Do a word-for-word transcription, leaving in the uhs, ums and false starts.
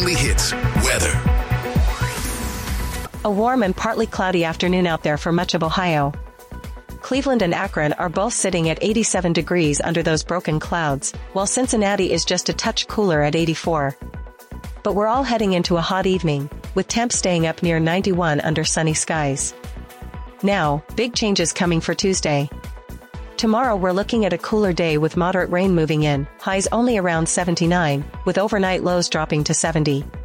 Weekly Hits weather. A warm and partly cloudy afternoon out there for much of Ohio. Cleveland and Akron are both sitting at eighty-seven degrees under those broken clouds, while Cincinnati is just a touch cooler at eighty-four. But we're all heading into a hot evening, with temps staying up near ninety-one under sunny skies. Now, big changes coming for Tuesday. Tomorrow we're looking at a cooler day with moderate rain moving in, highs only around seventy-nine, with overnight lows dropping to seventy.